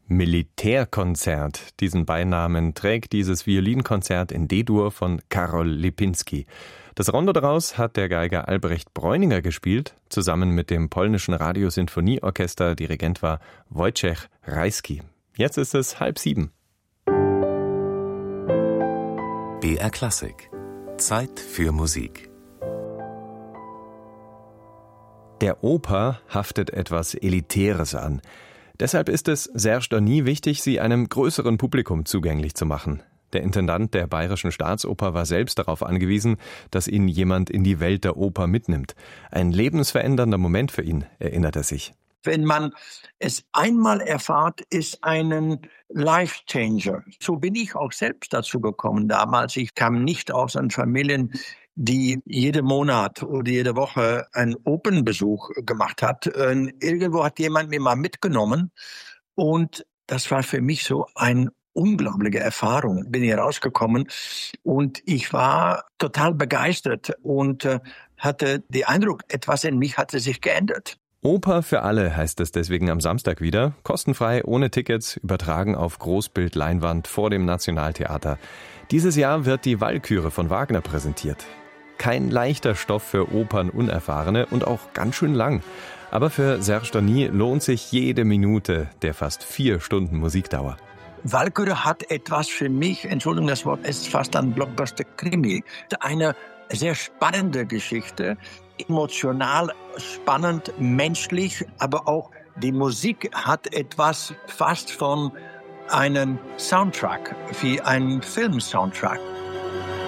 Militärkonzert. Diesen Beinamen trägt dieses Violinkonzert in D-Dur von Karol Lipinski. Das Rondo daraus hat der Geiger Albrecht Bräuninger gespielt, zusammen mit dem polnischen Radiosinfonieorchester. Dirigent war Wojciech Rajski. Jetzt ist es 6:30. BR Klassik. Zeit für Musik. Der Oper haftet etwas Elitäres an. Deshalb ist es Serge Darny wichtig, sie einem größeren Publikum zugänglich zu machen. Der Intendant der Bayerischen Staatsoper war selbst darauf angewiesen, dass ihn jemand in die Welt der Oper mitnimmt. Ein lebensverändernder Moment für ihn, erinnert er sich. Wenn man es einmal erfahrt, ist ein Life-Changer. So bin ich auch selbst dazu gekommen damals. Ich kam nicht aus einer Familie, die jeden Monat oder jede Woche einen Opernbesuch gemacht hat. Irgendwo hat jemand mich mal mitgenommen und das war für mich so eine unglaubliche Erfahrung. Bin hier rausgekommen und ich war total begeistert und hatte den Eindruck, etwas in mich hatte sich geändert. Oper für alle heißt es deswegen am Samstag wieder. Kostenfrei, ohne Tickets, übertragen auf Großbildleinwand vor dem Nationaltheater. Dieses Jahr wird die Walküre von Wagner präsentiert. Kein leichter Stoff für Opernunerfahrene und auch ganz schön lang. Aber für Serge Darny lohnt sich jede Minute der fast 4 Stunden Musikdauer. Walküre hat etwas für mich, Entschuldigung, das Wort ist fast ein Blockbuster-Krimi. Eine sehr spannende Geschichte, emotional spannend, menschlich, aber auch die Musik hat etwas fast von einem Soundtrack, wie ein Film-Soundtrack.